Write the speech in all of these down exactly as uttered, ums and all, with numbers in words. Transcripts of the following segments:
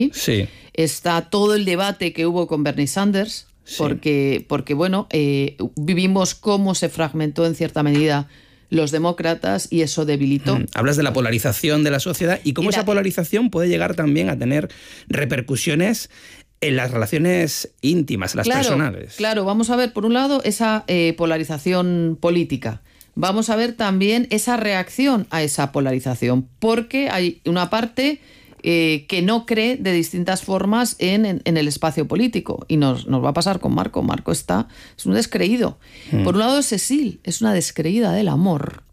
Sí. Está todo el debate que hubo con Bernie Sanders, sí. porque, porque bueno, eh, vivimos cómo se fragmentó en cierta medida los demócratas y eso debilitó. Mm, hablas de la polarización de la sociedad y cómo y la... esa polarización puede llegar también a tener repercusiones en las relaciones íntimas, las claro, personales. Claro, vamos a ver, por un lado, esa eh, polarización política. Vamos a ver también esa reacción a esa polarización, porque hay una parte eh, que no cree de distintas formas en, en, en el espacio político. Y nos, nos va a pasar con Marco. Marco está, es un descreído. Mm. Por un lado, Cecil es una descreída del amor.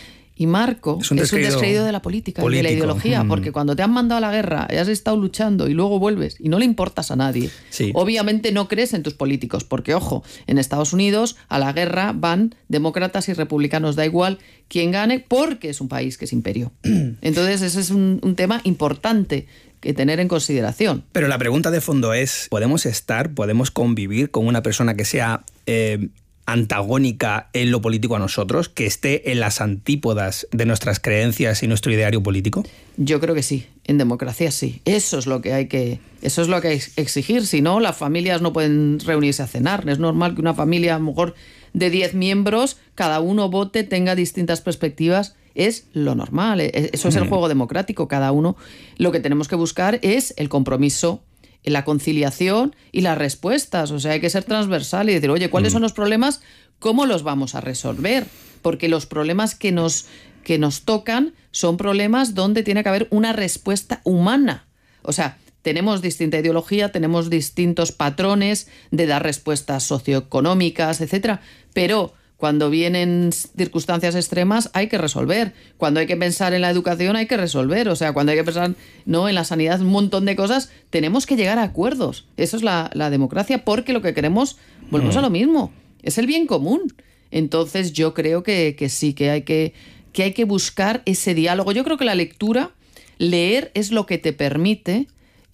Y Marco es un descreído, es un descreído de la política político. Y de la ideología, mm. porque cuando te han mandado a la guerra y has estado luchando y luego vuelves y no le importas a nadie, sí. obviamente no crees en tus políticos, porque ojo, en Estados Unidos a la guerra van demócratas y republicanos, da igual quién gane, porque es un país que es imperio. Entonces ese es un, un tema importante que tener en consideración. Pero la pregunta de fondo es, ¿podemos estar, podemos convivir con una persona que sea... Eh, antagónica en lo político a nosotros, que esté en las antípodas de nuestras creencias y nuestro ideario político? Yo creo que sí, en democracia sí. Eso es lo que hay que, eso es lo que hay que exigir, si no, las familias no pueden reunirse a cenar. Es normal que una familia, a lo mejor de diez miembros, cada uno vote, tenga distintas perspectivas. Es lo normal, eso es el juego democrático. Cada uno, lo que tenemos que buscar es el compromiso, la conciliación y las respuestas. O sea, hay que ser transversal y decir, oye, ¿cuáles son los problemas? ¿Cómo los vamos a resolver? Porque los problemas que nos, que nos tocan son problemas donde tiene que haber una respuesta humana. O sea, tenemos distinta ideología, tenemos distintos patrones de dar respuestas socioeconómicas, etcétera, pero cuando vienen circunstancias extremas hay que resolver. Cuando hay que pensar en la educación hay que resolver. O sea, cuando hay que pensar no en la sanidad, un montón de cosas, tenemos que llegar a acuerdos. Eso es la, la democracia, porque lo que queremos, volvemos mm. a lo mismo, es el bien común. Entonces yo creo que, que sí, que hay que, que hay que buscar ese diálogo. Yo creo que la lectura, leer es lo que te permite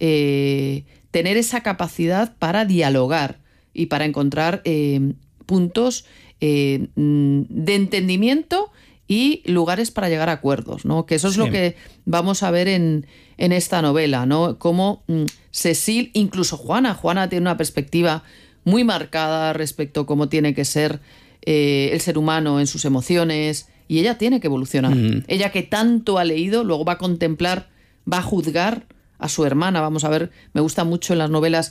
eh, tener esa capacidad para dialogar y para encontrar eh, puntos Eh, de entendimiento y lugares para llegar a acuerdos, ¿no? Que eso es sí. lo que vamos a ver en, en esta novela, ¿no? Cómo mm, Cecil, incluso Juana, Juana tiene una perspectiva muy marcada respecto a cómo tiene que ser eh, el ser humano en sus emociones, y ella tiene que evolucionar. Mm. Ella, que tanto ha leído, luego va a contemplar, va a juzgar a su hermana. Vamos a ver, me gusta mucho en las novelas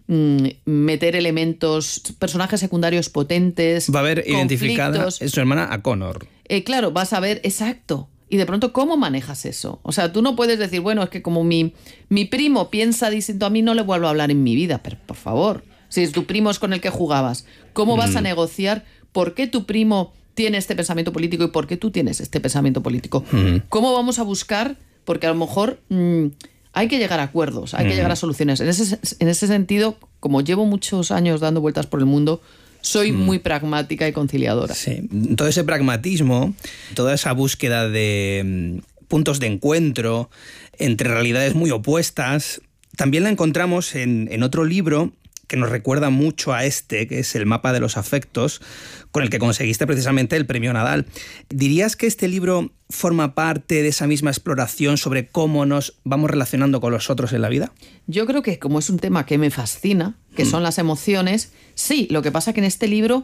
meter elementos, personajes secundarios potentes. Va a haber identificada es su hermana a Connor. Eh, claro, vas a ver, exacto. Y de pronto, ¿cómo manejas eso? O sea, tú no puedes decir, bueno, es que como mi, mi primo piensa distinto a mí, no le vuelvo a hablar en mi vida. Pero, por favor, si tu primo es con el que jugabas, ¿cómo vas mm. a negociar por qué tu primo tiene este pensamiento político y por qué tú tienes este pensamiento político? Mm. ¿Cómo vamos a buscar? Porque a lo mejor... Mmm, hay que llegar a acuerdos, hay que mm. llegar a soluciones. En ese, en ese sentido, como llevo muchos años dando vueltas por el mundo, soy mm. muy pragmática y conciliadora. Sí, todo ese pragmatismo, toda esa búsqueda de puntos de encuentro entre realidades muy opuestas, también la encontramos en, en otro libro que nos recuerda mucho a este, que es El mapa de los afectos, con el que conseguiste precisamente el premio Nadal. ¿Dirías que este libro forma parte de esa misma exploración sobre cómo nos vamos relacionando con los otros en la vida? Yo creo que, como es un tema que me fascina, que mm. son las emociones, sí, lo que pasa es que en este libro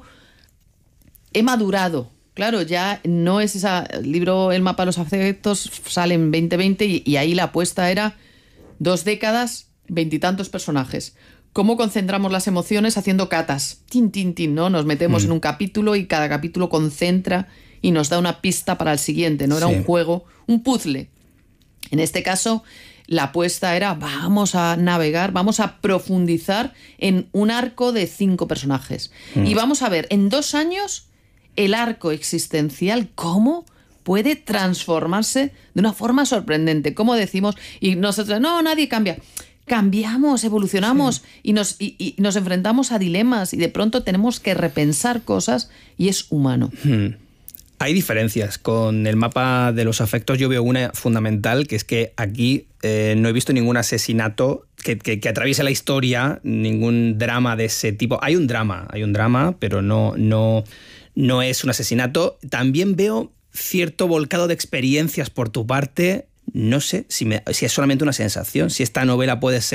he madurado. Claro, ya no es ese libro, El mapa de los afectos, sale en veinte veinte y, y ahí la apuesta era dos décadas, veintitantos personajes. ¿Cómo concentramos las emociones haciendo catas? Tin, tin, tin, ¿no? Nos metemos mm. en un capítulo y cada capítulo concentra y nos da una pista para el siguiente, ¿no? Era sí. un juego, un puzzle. En este caso, la apuesta era, vamos a navegar, vamos a profundizar en un arco de cinco personajes. Mm. Y vamos a ver, en dos años, el arco existencial, ¿cómo puede transformarse de una forma sorprendente? ¿Cómo decimos? Y nosotros, no, nadie cambia. Cambiamos, evolucionamos sí. y, nos, y, y nos enfrentamos a dilemas y de pronto tenemos que repensar cosas y es humano. Hmm. Hay diferencias. Con El mapa de los afectos yo veo una fundamental, que es que aquí eh, no he visto ningún asesinato que, que, que atraviese la historia, ningún drama de ese tipo. Hay un drama, hay un drama, pero no, no, no es un asesinato. También veo cierto volcado de experiencias por tu parte. no sé si, me, si es solamente una sensación, si esta novela puede ser